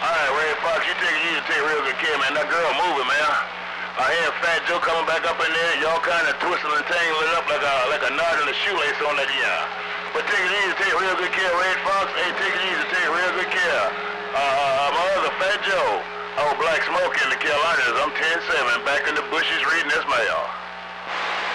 Alright, Red Fox, you take it easy, take real good care, man. That girl moving, man. I hear Fat Joe coming back up in there, y'all kind of twisting and tangling it up like a knot in a shoelace on that, yeah. But take it easy, take real good care, Red Fox. Hey, take it easy, take real good care. My other Fat Joe. Oh, Black Smoke in the Carolinas. I'm 10-7, back in the bushes reading this mail.